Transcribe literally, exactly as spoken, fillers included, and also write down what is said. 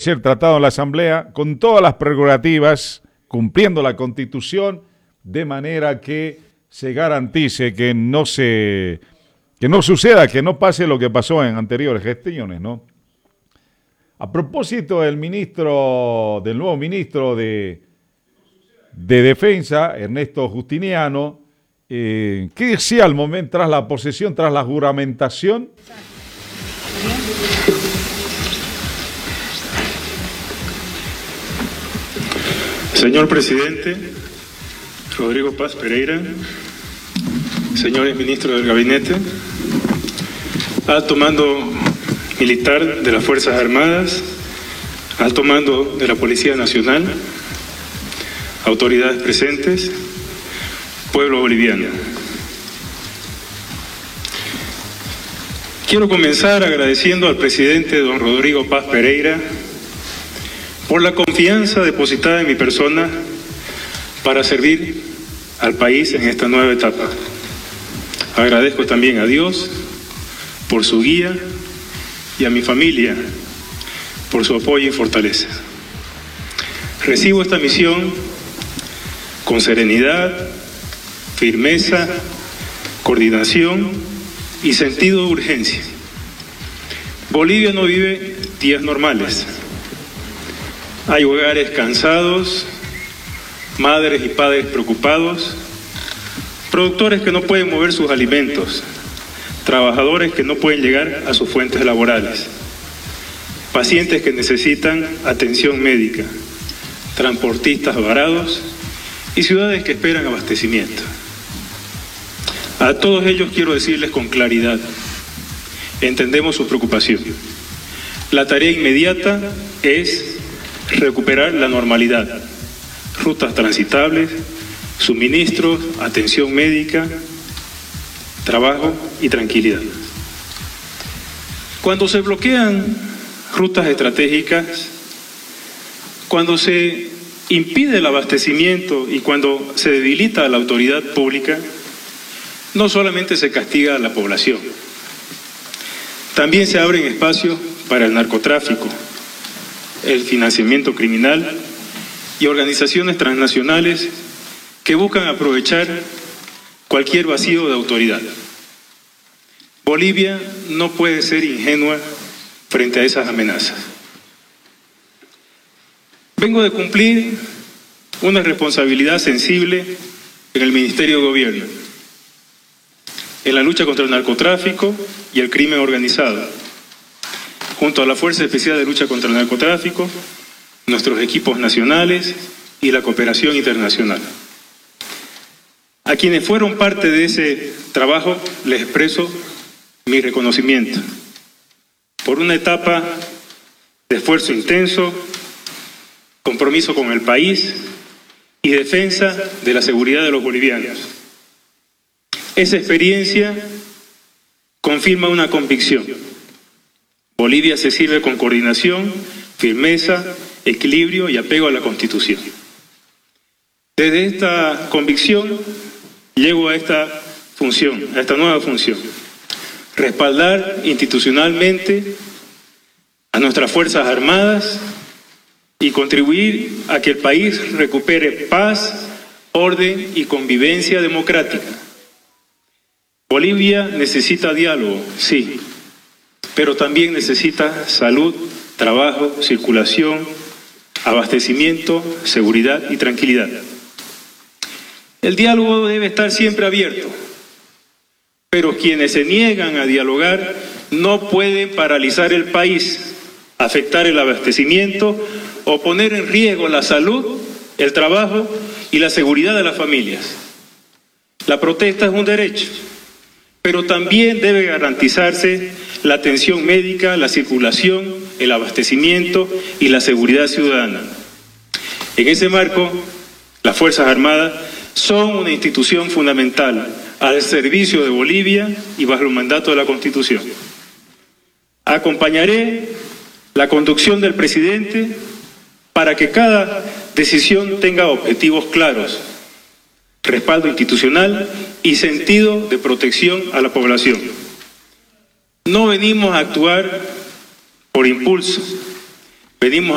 ser tratado en la Asamblea con todas las prerrogativas, cumpliendo la Constitución, de manera que se garantice que no se que no suceda, que no pase lo que pasó en anteriores gestiones, ¿no? A propósito del ministro, del nuevo ministro de, de Defensa, Ernesto Justiniano, eh, ¿qué decía al momento tras la posesión, tras la juramentación? Señor presidente Rodrigo Paz Pereira, señores ministros del gabinete, alto mando militar de las Fuerzas Armadas, alto mando de la Policía Nacional, autoridades presentes, pueblo boliviano. Quiero comenzar agradeciendo al presidente don Rodrigo Paz Pereira por la confianza depositada en mi persona para servir al país en esta nueva etapa. Agradezco también a Dios por su guía y a mi familia por su apoyo y fortaleza. Recibo esta misión con serenidad, firmeza, coordinación y sentido de urgencia. Bolivia no vive días normales. Hay hogares cansados, madres y padres preocupados, productores que no pueden mover sus alimentos, trabajadores que no pueden llegar a sus fuentes laborales, pacientes que necesitan atención médica, transportistas varados y ciudades que esperan abastecimiento. A todos ellos quiero decirles con claridad, entendemos su preocupación. La tarea inmediata es recuperar la normalidad, rutas transitables, suministros, atención médica, trabajo y tranquilidad. Cuando se bloquean rutas estratégicas, cuando se impide el abastecimiento y cuando se debilita a la autoridad pública, no solamente se castiga a la población, también se abren espacios para el narcotráfico, el financiamiento criminal y organizaciones transnacionales que buscan aprovechar cualquier vacío de autoridad. Bolivia no puede ser ingenua frente a esas amenazas. Vengo de cumplir una responsabilidad sensible en el Ministerio de Gobierno, en la lucha contra el narcotráfico y el crimen organizado, junto a la Fuerza Especial de Lucha contra el Narcotráfico, nuestros equipos nacionales y la cooperación internacional. A quienes fueron parte de ese trabajo les expreso mi reconocimiento por una etapa de esfuerzo intenso, compromiso con el país y defensa de la seguridad de los bolivianos. Esa experiencia confirma una convicción. Bolivia se sirve con coordinación, firmeza, equilibrio y apego a la Constitución. Desde esta convicción llego a esta función, a esta nueva función. Respaldar institucionalmente a nuestras Fuerzas Armadas y contribuir a que el país recupere paz, orden y convivencia democrática. Bolivia necesita diálogo, sí, pero también necesita salud, trabajo, circulación, abastecimiento, seguridad y tranquilidad. El diálogo debe estar siempre abierto, pero quienes se niegan a dialogar no pueden paralizar el país, afectar el abastecimiento o poner en riesgo la salud, el trabajo y la seguridad de las familias. La protesta es un derecho, pero también debe garantizarse la atención médica, la circulación, el abastecimiento y la seguridad ciudadana. En ese marco, las Fuerzas Armadas son una institución fundamental al servicio de Bolivia y bajo el mandato de la Constitución. Acompañaré la conducción del presidente para que cada decisión tenga objetivos claros, respaldo institucional y sentido de protección a la población. No venimos a actuar por impulso, venimos